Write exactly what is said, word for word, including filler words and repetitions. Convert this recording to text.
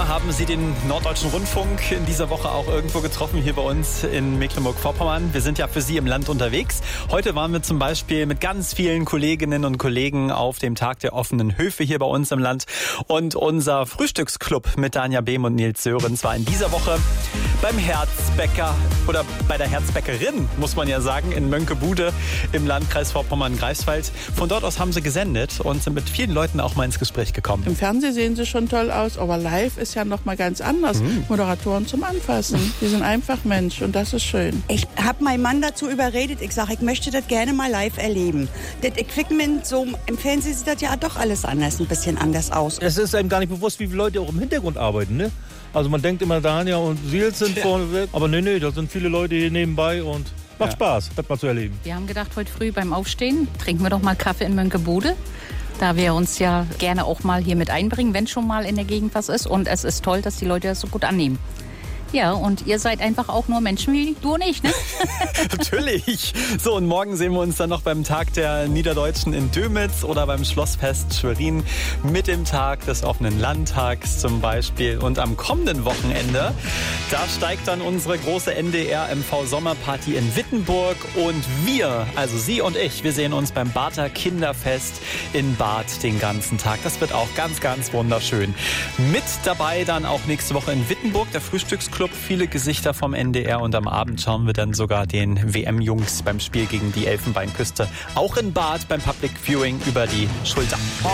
Oder haben Sie den Norddeutschen Rundfunk in dieser Woche auch irgendwo getroffen, hier bei uns in Mecklenburg-Vorpommern? Wir sind ja für Sie im Land unterwegs. Heute waren wir zum Beispiel mit ganz vielen Kolleginnen und Kollegen auf dem Tag der offenen Höfe hier bei uns im Land. Und unser Frühstücksclub mit Danja Behm und Nils Sörensen war in dieser Woche beim Herzbäcker oder bei der Herzbäckerin, muss man ja sagen, in Mönckebude im Landkreis Vorpommern-Greifswald. Von dort aus haben sie gesendet und sind mit vielen Leuten auch mal ins Gespräch gekommen. Im Fernsehen sehen sie schon toll aus, aber live ist ja noch mal ganz anders. Mhm. Moderatoren zum Anfassen. Die sind einfach Mensch und das ist schön. Ich habe meinen Mann dazu überredet. Ich sage, ich möchte das gerne mal live erleben. Das Equipment, so im Fernsehen sieht das ja doch alles anders, ein bisschen anders aus. Es ist einem gar nicht bewusst, wie viele Leute auch im Hintergrund arbeiten, ne? Also man denkt immer, Danja und Sils sind ja vorne weg. Aber nee, nee, da sind viele Leute hier nebenbei und macht ja Spaß, das mal zu erleben. Wir haben gedacht, heute früh beim Aufstehen trinken wir doch mal Kaffee in Mönckebude. Da wir uns ja gerne auch mal hier mit einbringen, wenn schon mal in der Gegend was ist. Und es ist toll, dass die Leute das so gut annehmen. Ja, und ihr seid einfach auch nur Menschen wie du und ich, ne? Natürlich. So, und morgen sehen wir uns dann noch beim Tag der Niederdeutschen in Dömitz oder beim Schlossfest Schwerin mit dem Tag des offenen Landtags zum Beispiel. Und am kommenden Wochenende, da steigt dann unsere große N D R-M V-Sommerparty in Wittenburg. Und wir, also Sie und ich, wir sehen uns beim Barther Kinderfest in Bad den ganzen Tag. Das wird auch ganz, ganz wunderschön. Mit dabei dann auch nächste Woche in Wittenburg, der Frühstücksclub. Viele Gesichter vom N D R und am Abend schauen wir dann sogar den W M-Jungs beim Spiel gegen die Elfenbeinküste auch in Bad beim Public Viewing über die Schulter.